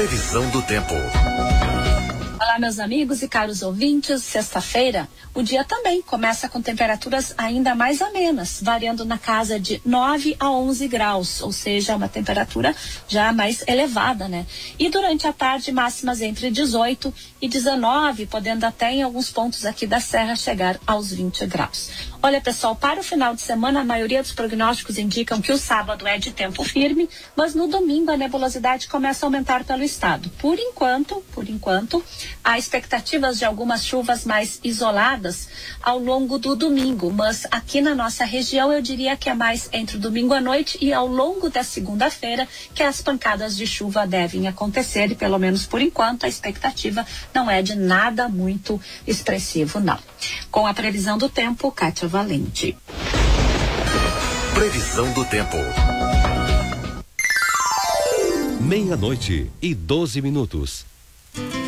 Previsão do tempo. Olá, meus amigos e caros ouvintes. Sexta-feira, o dia também começa com temperaturas ainda mais amenas, variando na casa de 9 a 11 graus, ou seja, uma temperatura já mais elevada, né? E durante a tarde, máximas entre 18 e 19, podendo até em alguns pontos aqui da Serra chegar aos 20 graus. Olha, pessoal, para o final de semana, a maioria dos prognósticos indicam que o sábado é de tempo firme, mas no domingo a nebulosidade começa a aumentar pelo estado. Por enquanto, há expectativas de algumas chuvas mais isoladas ao longo do domingo, mas aqui na nossa região eu diria que é mais entre o domingo à noite e ao longo da segunda-feira que as pancadas de chuva devem acontecer e pelo menos por enquanto a expectativa não é de nada muito expressivo, não. Com a previsão do tempo, Kátia Valente. Previsão do tempo. 12:00 e 12 minutos.